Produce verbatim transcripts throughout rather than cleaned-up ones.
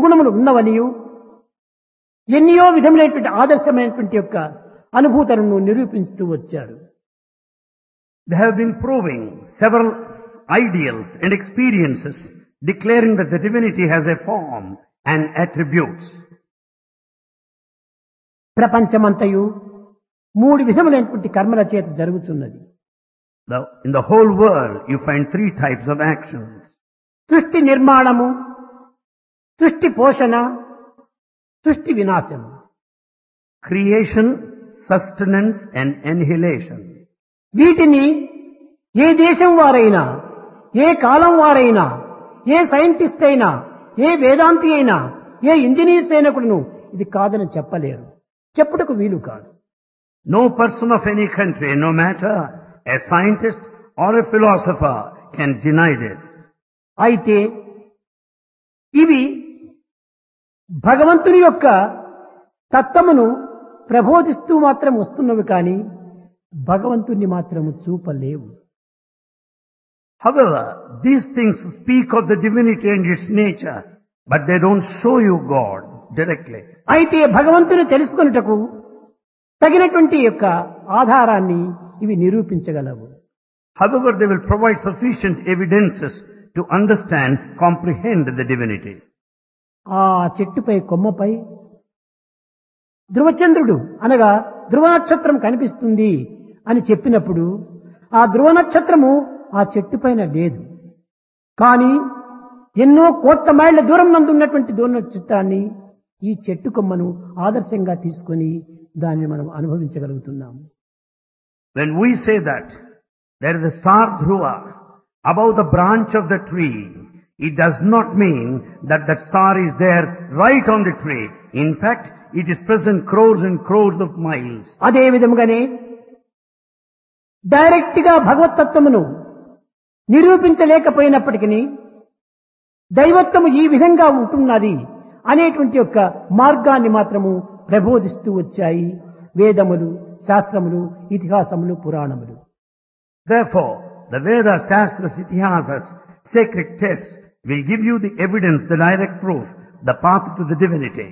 గుణములు ఉన్నవనియు ఎన్నో విధములైనటువంటి ఆదర్శమైనటువంటి యొక్క అనుభూతులను నిరూపిస్తూ వచ్చారు. They have been proving several ideals and experiences, declaring that the divinity has a form and attributes. ప్రపంచమంతయు మూడు విధములైనటువంటి కర్మల చేత జరుగుతున్నది. The, in the whole world, you find three types of actions. సృష్టి నిర్మాణము, సృష్టి పోషణ, సృష్టి వినాశము. Creation, sustenance and annihilation. వీటిని ఏ దేశం వారైనా, ఏ కాలం వారైనా, ఏ సైంటిస్ట్ అయినా, ఏ వేదాంతి అయినా, ఏ ఇంజనీర్ సైనికుడును ఇది కాదని చెప్పలేరు, చెప్పుటకు వీలు కాదు. No person of any country, no matter a scientist or a philosopher, can deny this. అయితే ఇవి భగవంతుని యొక్క తత్వమును ప్రబోధిస్తూ మాత్రం వస్తున్నవి కానీ భగవంతుని మాత్రము చూపలేవు. However, these things speak of the divinity and its nature, but they don't show you God directly. అయితే భగవంతుని తెలుసుకొనుటకు తగినటువంటి యొక్క ఆధారాన్ని ఇవి నిరూపించగలవు. However, they will provide sufficient evidences to understand, comprehend the divinity. ఆ చెట్టుపై కొమ్మపై ధ్రువచంద్రుడు అనగా ధ్రువ నక్షత్రం కనిపిస్తుంది అని చెప్పినప్పుడు ఆ ధ్రువ నక్షత్రము ఆ చెట్టు పైన లేదు. కానీ ఎన్నో కోట్ల మైళ్ళ దూరం నందు ఉన్నటువంటి ధ్రువ నక్షత్రాన్ని ఈ చెట్టు కొమ్మను ఆదర్శంగా తీసుకొని దాన్ని మనం అనుభవించగలుగుతున్నాము. When we say that there is a star Dhruva above the branch of the tree, it does not mean that that star is there right on the tree. In fact, it is present crores and crores of miles. అదే విధముగానే direct గా భగవత్తత్వమును నిరూపించలేకపోయినప్పటికీ దైవత్వము ఈ విధంగా ఉంటున్నది అనేటువంటి యొక్క మార్గాన్ని మాత్రము ప్రబోధిస్తూ వచ్చాయి వేదములు, శాస్త్రములు, ఇతిహాసములు, పురాణములు. Therefore, the Vedas, Shastras, Itihasas, sacred texts will give you the evidence, the direct proof, the path to the divinity.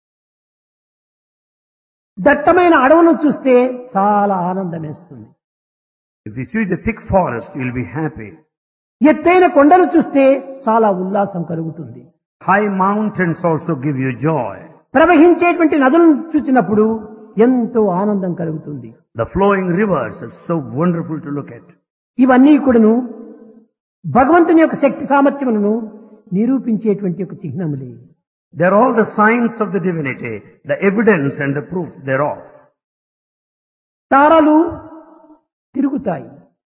దట్టమైన అడవును చూస్తే చాలా ఆనందం వేస్తుంది. If you see the thick forest, you will be happy. ఎత్తైన కొండలు చూస్తే చాలా ఉల్లాసం కలుగుతుంది. High mountains also give you joy. ప్రవహించేటువంటి నదులను చూసినప్పుడు ఎంతో ఆనందం కలుగుతుంది. The flowing rivers are so wonderful to look at. ఇవన్నీ కూడాను భగవంతుని యొక్క శక్తి సామర్థ్యములను నిరూపించేటువంటి ఒక చిహ్నములే. They are all the signs of the divinity, the evidence and the proof thereof. తారలు తిరుగుతాయి,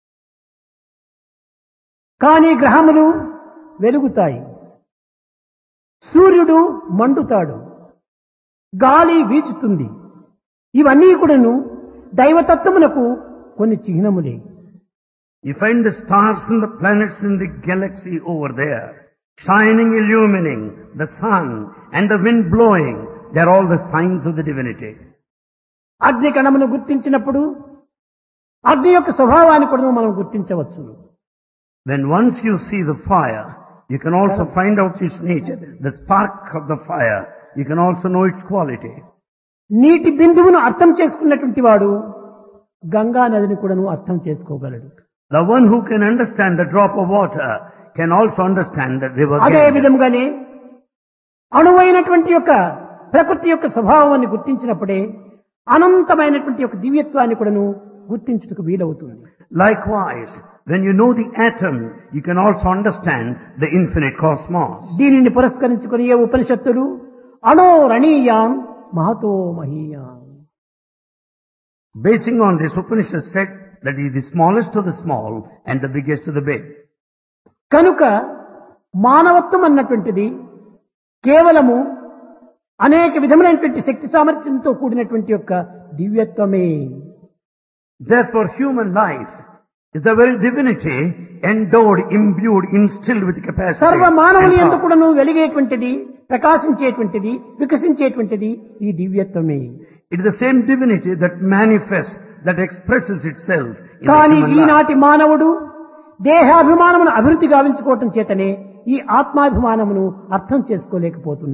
కానీ గ్రహములు వెలుగుతాయి. సూర్యుడు మండుతాడు, గాలి వీచుతుంది. ఇవన్నీ కూడాను దైవతత్వమునకు కొన్ని చిహ్నములే. You find the stars and the planets in the galaxy over there, shining, illumining, the sun and the wind blowing. They are all the signs of the divinity. అగ్ని కణమును గుర్తించినప్పుడు అగ్ని యొక్క స్వభావాన్ని కూడా మనం గుర్తించవచ్చు. When once you see the fire, you can also find out its nature. The spark of the fire, you can also know its quality. నీటి బిందువును అర్థం చేసుకున్నటువంటి వాడు గంగా నదిని కూడాను అర్థం చేసుకోగలడు. The one who can understand the drop of water can also understand the river. అదే విధముగానే అణువైనటువంటి యొక్క ప్రకృతి యొక్క స్వభావాన్ని గుర్తించినప్పుడే అనంతమైనటువంటి యొక్క దివ్యత్వాన్ని కూడాను గుర్తించుటకు వీలవుతుంది. Likewise, when you know the atom, you can also understand the infinite cosmos. దీనిని పురస్కరించుకుని ఏ ఉపనిషత్తులు అణో రణీయాం Mahato మహీయాం. Basing on this, Upanishad said that he is the smallest of the small and the biggest of the big. కనుక మానవత్వం అన్నటువంటిది కేవలము అనేక విధములైనటువంటి శక్తి సామర్థ్యంతో కూడినటువంటి యొక్క దివ్యత్వమే. Therefore, human life is the very divinity endowed, imbued, instilled with capacity. సర్వ మానవుని యందు కూడాను వెలిగేటువంటిది, ప్రకాశించేటువంటిది, వికసించేటువంటిది ఈ దివ్యత్వమే. It is the same divinity that manifests, that expresses itself in కానీ the human life. ఈనాటి మానవుడు దేహాభిమానమును అభివృద్ధి గావించుకోవటం చేతనే ఈ ఆత్మాభిమానమును అర్థం చేసుకోలేకపోతున్నాడు.